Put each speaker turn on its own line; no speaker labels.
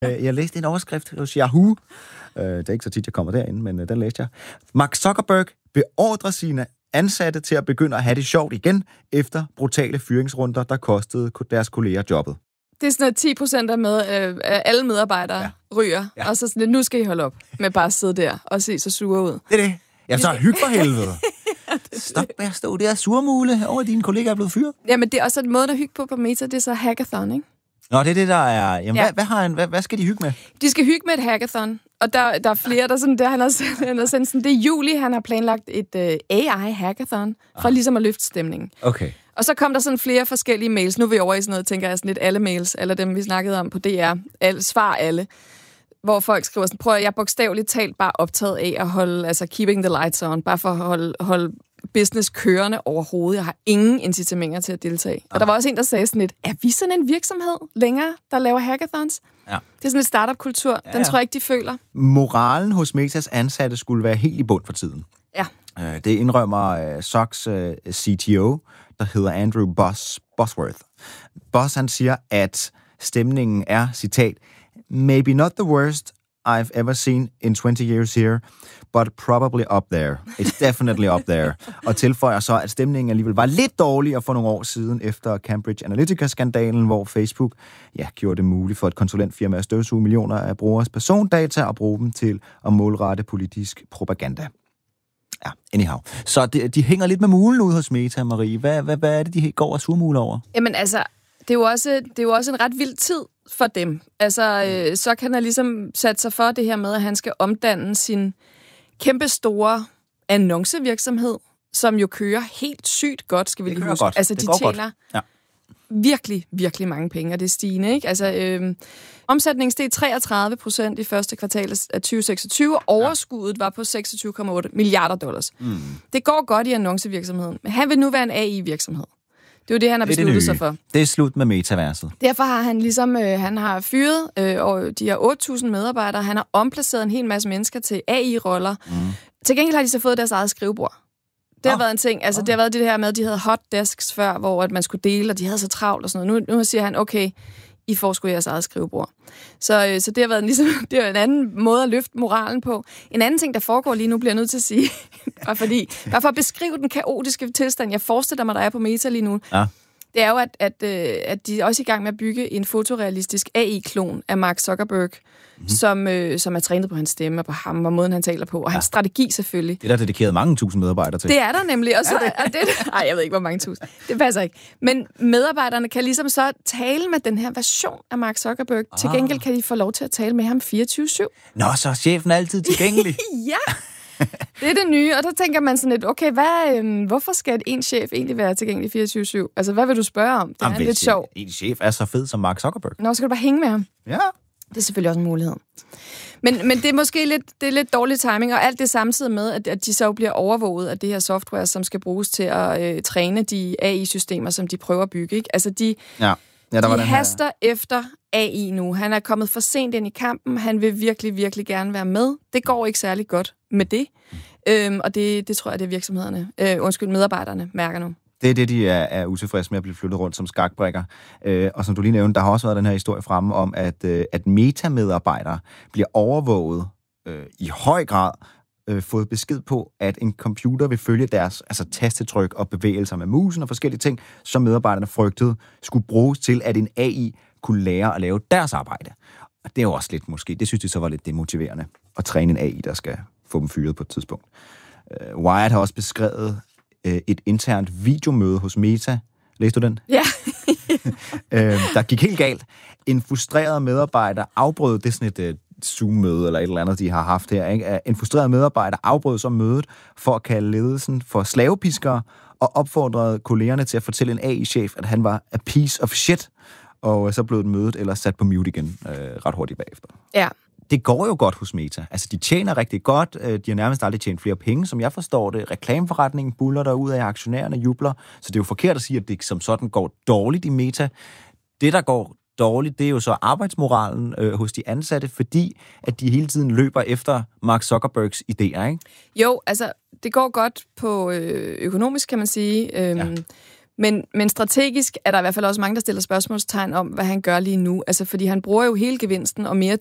Jeg læste en overskrift hos Yahoo. Det er ikke så tit, jeg kommer derind, men den læste jeg. Mark Zuckerberg beordrer sine ansatte til at begynde at have det sjovt igen, efter brutale fyringsrunder, der kostede deres kolleger jobbet.
Det er sådan, at 10% af alle medarbejdere ryger, og så sådan, nu skal I holde op med bare at sidde der og se så sure ud.
Det er det. Jeg så hygge for helvede. Stop med at stå der surmule over, at dine kollegaer er blevet fyret.
Jamen, det er også en måde at hygge på Meta, det er så hackathon, ikke?
Nå, det er det, der er... Jamen, hvad skal de hygge med?
De skal hygge med et hackathon, og der er flere, der sådan... Han har sendt sådan, det er juli, han har planlagt et AI-hackathon, for ligesom at løfte stemningen.
Okay.
Og så kom der sådan flere forskellige mails. Nu er vi over i sådan noget, tænker jeg, sådan lidt alle mails, alle dem, vi snakkede om på DR. Svar alle. Hvor folk skriver sådan, prøv at jeg er bogstaveligt talt bare optaget af at holde, altså keeping the lights on, bare for at holde business kørende overhovedet. Jeg har ingen incitamenter til at deltage. Og der var også en, der sagde sådan lidt, er vi sådan en virksomhed længere, der laver hackathons? Ja. Det er sådan en startup-kultur. Den tror jeg ikke, de føler. Moralen hos Metas ansatte skulle være helt i bund for tiden. Ja.
Det indrømmer Zucks CTO, der hedder Andrew Bosworth. Boss, han siger, at stemningen er, citat, maybe not the worst I've ever seen in 20 years here, but probably up there. It's definitely up there. Og tilføjer så, at stemningen alligevel var lidt dårligere for nogle år siden efter Cambridge Analytica-skandalen, hvor Facebook gjorde det muligt for et konsulentfirma at støvsuge millioner af brugeres persondata og bruge dem til at målrette politisk propaganda. Ja, anyhow. Så de hænger lidt med mulen ud hos Meta, Marie. Hvad er det, de går og surmuler over?
Jamen altså, det er jo også en ret vild tid for dem. Altså, så kan han ligesom sætte sig for det her med, at han skal omdanne sin kæmpestore annoncevirksomhed, som jo kører helt sygt godt, skal vi lige huske.
Godt.
Altså, de tjener virkelig, virkelig mange penge, og det er stigende, ikke? Altså, omsætningen steg 33% i første kvartal af 2026, og overskuddet var på 26,8 milliarder dollars. Det går godt i annoncevirksomheden, men han vil nu være en AI-virksomhed. Det er jo det, han har besluttet sig for.
Det er slut med metaverset.
Derfor har han ligesom, han har fyret de her 8.000 medarbejdere. Han har omplaceret en hel masse mennesker til AI-roller. Til gengæld har de så fået deres eget skrivebord. Det har været en ting. Altså, det har været det her med, at de havde hot desks før, hvor at man skulle dele, og de havde så travlt og sådan noget. Nu siger han, okay, I får sgu jeres eget skrivebord. Så det har været ligesom, det er en anden måde at løfte moralen på. En anden ting, der foregår lige nu, bliver jeg nødt til at sige, bare for at beskrive den kaotiske tilstand, jeg forestiller mig, der er på Meta lige nu, det er jo, at de er også i gang med at bygge en fotorealistisk AI-klon af Mark Zuckerberg, som er trænet på hans stemme og på ham, og måden, han taler på, og hans strategi selvfølgelig.
Det er der dedikeret mange tusind medarbejdere til.
Det er der nemlig. Og så, ej, jeg ved ikke, hvor mange tusind. Det passer ikke. Men medarbejderne kan ligesom så tale med den her version af Mark Zuckerberg. Til gengæld kan de få lov til at tale med ham 24/7.
Nå, så er chefen altid tilgængelig.
Ja! Det er det nye, og der tænker man sådan lidt, okay, hvorfor skal en chef egentlig være tilgængelig 24/7? Altså, hvad vil du spørge om? Det er lidt sjovt.
En chef er så fed som Mark Zuckerberg.
Nå, skal du bare hænge med ham?
Ja.
Det er selvfølgelig også en mulighed. Men det er måske lidt dårlig timing, og alt det samtidig med, at de så bliver overvåget af det her software, som skal bruges til at træne de AI-systemer, som de prøver at bygge. Ikke? Altså, de haster efter AI nu. Han er kommet for sent ind i kampen. Han vil virkelig, virkelig gerne være med. Det går ikke særlig godt med det. Og det tror jeg, det er virksomhederne, medarbejderne mærker nu.
Det er det, de er utilfredse med at blive flyttet rundt som skakbrikker. Og som du lige nævnte, der har også været den her historie fremme om, at metamedarbejdere bliver overvåget i høj grad, fået besked på, at en computer vil følge deres tastetryk og bevægelser med musen og forskellige ting, som medarbejderne frygtede skulle bruges til, at en AI kunne lære at lave deres arbejde. Og det er jo også lidt måske, det synes de så var lidt demotiverende, at træne en AI, der skal få dem fyret på et tidspunkt. Wired har også beskrevet et internt videomøde hos Meta. Læste du den?
Ja.
Der gik helt galt. En frustreret medarbejder afbrød, det er sådan et Zoom-møde eller et eller andet, de har haft her, ikke? En frustreret medarbejder afbrød så mødet for at kalde ledelsen for slavepiskere og opfordrede kollegerne til at fortælle en AI-chef, at han var a piece of shit, og så blev mødet eller sat på mute igen ret hurtigt bagefter.
Ja.
Det går jo godt hos Meta. Altså, de tjener rigtig godt. De har nærmest aldrig tjent flere penge, som jeg forstår det. Reklameforretningen buller derud af, aktionærerne jubler. Så det er jo forkert at sige, at det som sådan går dårligt i Meta. Det, der går dårligt, det er jo så arbejdsmoralen hos de ansatte, fordi at de hele tiden løber efter Mark Zuckerbergs idéer, ikke?
Jo, altså, det går godt på økonomisk, kan man sige. Men strategisk er der i hvert fald også mange, der stiller spørgsmålstegn om, hvad han gør lige nu. Altså, fordi han bruger jo hele gevinsten og mere